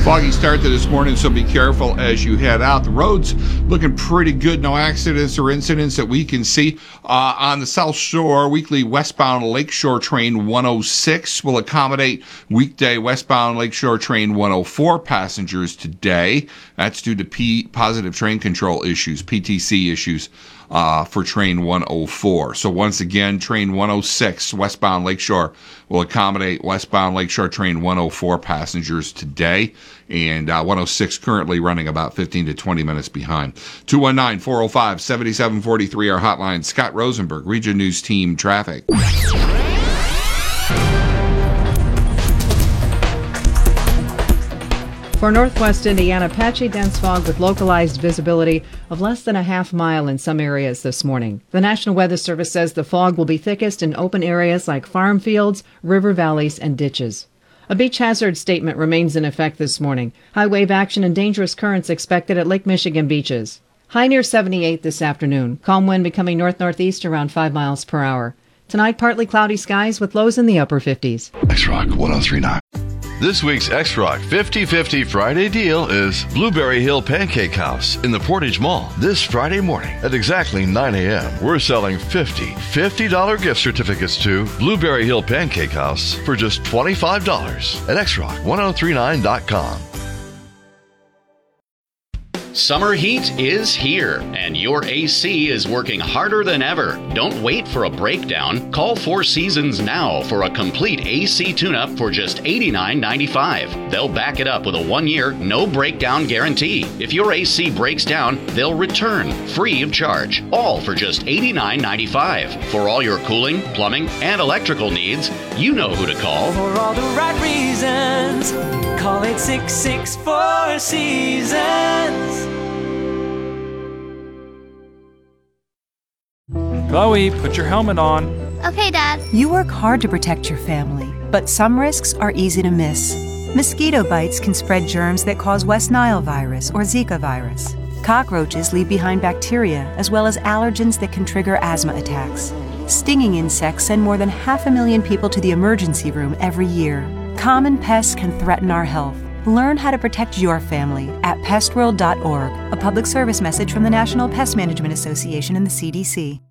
Foggy start to this morning, so be careful as you head out. The roads looking pretty good. No accidents or incidents that we can see. On the South Shore, weekly westbound Lakeshore Train 106 will accommodate weekday westbound Lakeshore Train 104 passengers today. That's due to positive train control issues, PTC issues. For Train 104. So once again, Train 106 westbound Lakeshore will accommodate westbound Lakeshore Train 104 passengers today, and 106 currently running about 15 to 20 minutes behind. 219-405-7743, our hotline. Scott Rosenberg, Region News Team Traffic. For northwest Indiana, patchy dense fog with localized visibility of less than a half mile in some areas this morning. The National Weather Service says the fog will be thickest in open areas like farm fields, river valleys, and ditches. A beach hazard statement remains in effect this morning. High wave action and dangerous currents expected at Lake Michigan beaches. High near 78 this afternoon. Calm wind becoming north-northeast around 5 miles per hour. Tonight, partly cloudy skies with lows in the upper 50s. X-Rock 1039. This week's X-Rock 50/50 Friday deal is Blueberry Hill Pancake House in the Portage Mall. This Friday morning at exactly 9 a.m., we're selling $50 gift certificates to Blueberry Hill Pancake House for just $25 at xrock1039.com. Summer heat is here, and your AC is working harder than ever. Don't wait for a breakdown. Call Four Seasons now for a complete AC tune-up for just $89.95. They'll back it up with a 1-year, no breakdown guarantee. If your AC breaks down, they'll return, free of charge, all for just $89.95. For all your cooling, plumbing, and electrical needs, you know who to call. For all the right reasons, call 866-4 Seasons. Chloe, put your helmet on. Okay, Dad. You work hard to protect your family, but some risks are easy to miss. Mosquito bites can spread germs that cause West Nile virus or Zika virus. Cockroaches leave behind bacteria as well as allergens that can trigger asthma attacks. Stinging insects send more than 500,000 people to the emergency room every year. Common pests can threaten our health. Learn how to protect your family at pestworld.org, a public service message from the National Pest Management Association and the CDC.